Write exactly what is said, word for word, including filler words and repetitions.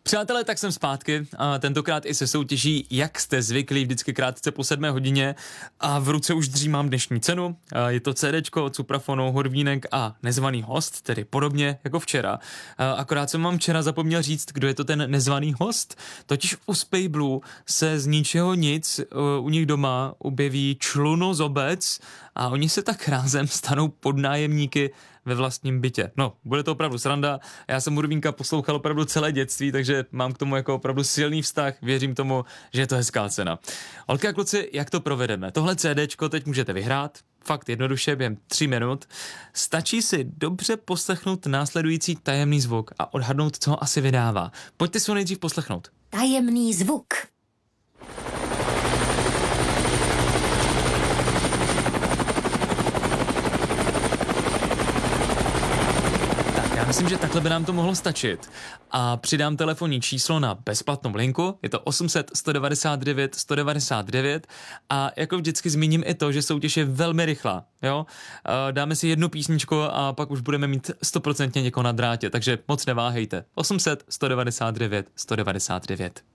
Přátelé, tak jsem zpátky a tentokrát i se soutěží, jak jste zvyklí, vždycky krátce po sedmé hodině a v ruce už dřímám dnešní cenu. Je to CDčko od Suprafonu, Horvínek a nezvaný host, tedy podobně jako včera. Akorát jsem vám včera zapomněl říct, kdo je to ten nezvaný host. Totiž u Spejblu se z ničeho nic u nich doma objeví člunozobec a oni se tak rázem stanou podnájemníky ve vlastním bytě. No, bude to opravdu sranda. Já jsem Horvínka poslouchal opravdu celé dětství, takže mám k tomu jako opravdu silný vztah. Věřím tomu, že je to hezká cena. Holky a kluci, jak to provedeme? Tohle CDčko teď můžete vyhrát. Fakt jednoduše, během tří minut. Stačí si dobře poslechnout následující tajemný zvuk a odhadnout, co ho asi vydává. Pojďte si ho nejdřív poslechnout. Tajemný zvuk. Myslím, že takhle by nám to mohlo stačit. A přidám telefonní číslo na bezplatnou linku, je to osm set, sto devadesát devět, sto devadesát devět a jako vždycky zmíním i to, že soutěž je velmi rychlá, jo. Dáme si jednu písničku a pak už budeme mít sto procent někoho na drátě, takže moc neváhejte. osm set, sto devadesát devět, sto devadesát devět.